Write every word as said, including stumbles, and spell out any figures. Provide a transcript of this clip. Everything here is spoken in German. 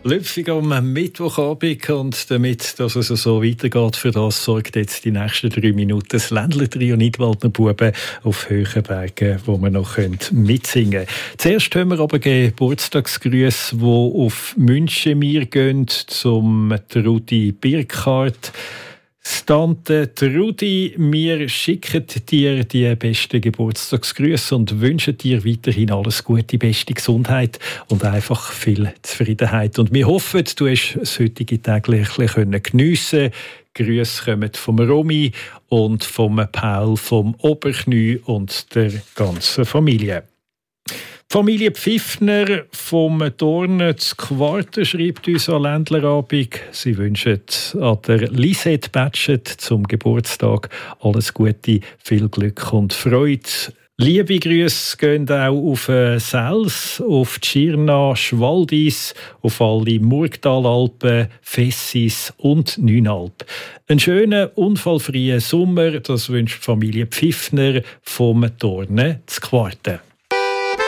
Lüpfig am Mittwochabend, und damit dass es so weitergeht, für das sorgt jetzt die nächsten drei Minuten das Ländler-Trio Nidwaldner Buben auf höheren Bergen, wo wir noch mitsingen können. Zuerst haben wir aber Geburtstagsgrüße, die auf München mir gehen, zum Trudi Birkhardt. Tante Trudi, wir schicken dir die besten Geburtstagsgrüße und wünschen dir weiterhin alles Gute, beste Gesundheit und einfach viel Zufriedenheit. Und wir hoffen, du hast das heutige Tag geniessen können. Grüße kommen vom Romy und vom Paul vom Oberknie und der ganzen Familie. Die Familie Pfiffner vom Dornen zu Quarten schreibt uns an Ländlerabend. Sie wünschen an der Lisette Batschet zum Geburtstag alles Gute, viel Glück und Freude. Liebe Grüße gehen auch auf Sels, auf Tschirna, Schwaldis, auf alle Murgtalalpen, Fessis und Neunalp. Einen schönen, unfallfreien Sommer, das wünscht die Familie Pfiffner vom Dornen zu Quarten.